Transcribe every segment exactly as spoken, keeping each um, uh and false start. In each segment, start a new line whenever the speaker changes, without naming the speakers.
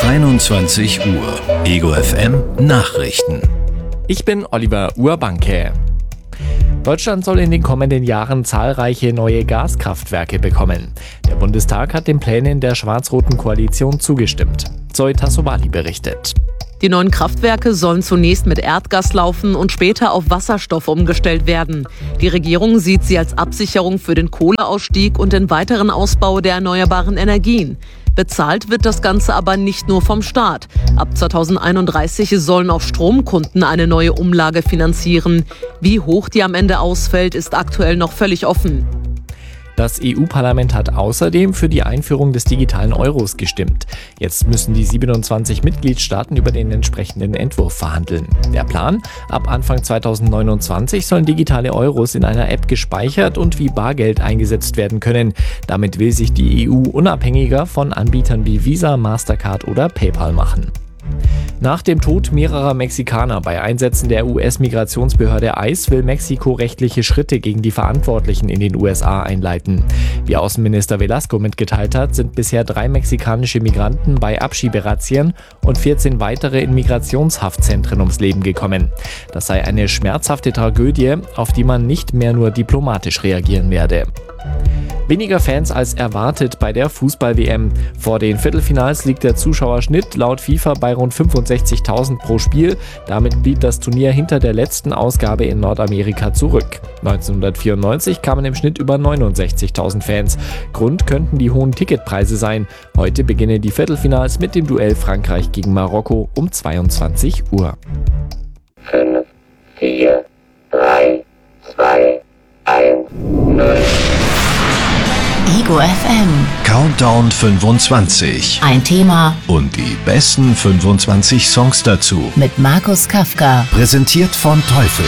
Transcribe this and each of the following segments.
einundzwanzig Uhr. Ego F M Nachrichten.
Ich bin Oliver Urbanke. Deutschland soll in den kommenden Jahren zahlreiche neue Gaskraftwerke bekommen. Der Bundestag hat den Plänen der schwarz-roten Koalition zugestimmt. Zoe Tassovali berichtet.
Die neuen Kraftwerke sollen zunächst mit Erdgas laufen und später auf Wasserstoff umgestellt werden. Die Regierung sieht sie als Absicherung für den Kohleausstieg und den weiteren Ausbau der erneuerbaren Energien. Bezahlt wird das Ganze aber nicht nur vom Staat. Ab zweitausendeinunddreißig sollen auch Stromkunden eine neue Umlage finanzieren. Wie hoch die am Ende ausfällt, ist aktuell noch völlig offen.
Das E U-Parlament hat außerdem für die Einführung des digitalen Euros gestimmt. Jetzt müssen die siebenundzwanzig Mitgliedstaaten über den entsprechenden Entwurf verhandeln. Der Plan? Ab Anfang zweitausendneunundzwanzig sollen digitale Euros in einer App gespeichert und wie Bargeld eingesetzt werden können. Damit will sich die E U unabhängiger von Anbietern wie Visa, Mastercard oder PayPal machen. Nach dem Tod mehrerer Mexikaner bei Einsätzen der U S-Migrationsbehörde ICE will Mexiko rechtliche Schritte gegen die Verantwortlichen in den U S A einleiten. Wie Außenminister Velasco mitgeteilt hat, sind bisher drei mexikanische Migranten bei Abschieberazzien und vierzehn weitere in Migrationshaftzentren ums Leben gekommen. Das sei eine schmerzhafte Tragödie, auf die man nicht mehr nur diplomatisch reagieren werde. Weniger Fans als erwartet bei der Fußball-W M. Vor den Viertelfinals liegt der Zuschauerschnitt laut FIFA bei rund fünfundsechzigtausend pro Spiel. Damit blieb das Turnier hinter der letzten Ausgabe in Nordamerika zurück. neunzehnhundertvierundneunzig kamen im Schnitt über neunundsechzigtausend Fans. Grund könnten die hohen Ticketpreise sein. Heute beginnen die Viertelfinals mit dem Duell Frankreich gegen Marokko um zweiundzwanzig Uhr.
fünf, vier, drei, zwei, eins, null.
Ego F M.
Countdown fünfundzwanzig.
Ein Thema
Und die besten fünfundzwanzig Songs dazu.
mit Markus Kafka.
Präsentiert von Teufel.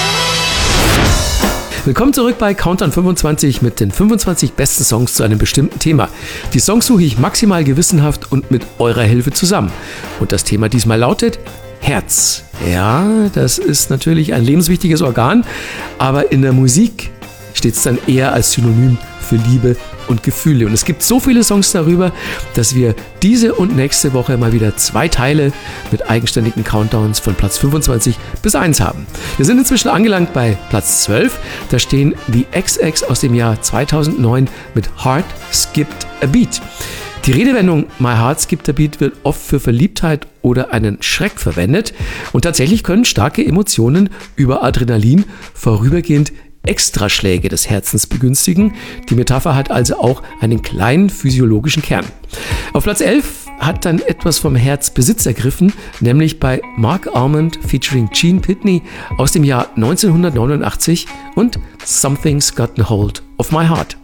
Willkommen zurück bei Countdown fünfundzwanzig mit den fünfundzwanzig besten Songs zu einem bestimmten Thema. Die Songs suche ich maximal gewissenhaft und mit eurer Hilfe zusammen. Und das Thema diesmal lautet Herz. Ja, das ist natürlich ein lebenswichtiges Organ, aber in der Musik steht es dann eher als Synonym für Liebe und Gefühle. Und es gibt so viele Songs darüber, dass wir diese und nächste Woche mal wieder zwei Teile mit eigenständigen Countdowns von Platz fünfundzwanzig bis eins haben. Wir sind inzwischen angelangt bei Platz zwölf. Da stehen die X X aus dem Jahr zweitausendneun mit Heart Skipped a Beat. Die Redewendung My Heart Skipped a Beat wird oft für Verliebtheit oder einen Schreck verwendet. Und tatsächlich können starke Emotionen über Adrenalin vorübergehend Extraschläge des Herzens begünstigen. Die Metapher hat also auch einen kleinen physiologischen Kern. Auf Platz elf hat dann etwas vom Herzbesitz ergriffen, nämlich bei Mark Almond featuring Gene Pitney aus dem Jahr neunzehnhundertneunundachtzig und Something's Got a Hold of My Heart.